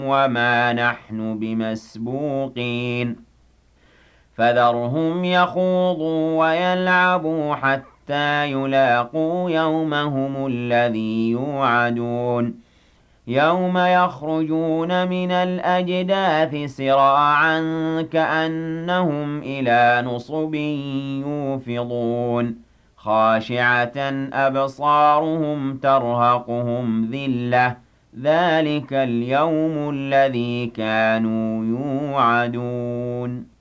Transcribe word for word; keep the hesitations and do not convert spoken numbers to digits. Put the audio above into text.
وَمَا نَحْنُ بِمَسْبُوقِينَ فَذَرْهُمْ يَخُوضُوا وَيَلْعَبُوا حَتَّىٰ يُلَاقُوا يَوْمَهُمُ الَّذِي يُوعَدُونَ يَوْمَ يَخْرُجُونَ مِنَ الْأَجْدَاثِ سِرَاعًا كَأَنَّهُمْ إِلَىٰ نُصُبٍ يُوفِضُونَ خَاشِعَةً أَبْصَارُهُمْ تَرْهَقُهُمْ ذِلَّةٌ ۚ ذَٰلِكَ الْيَوْمُ الَّذِي كَانُوا يُوعَدُونَ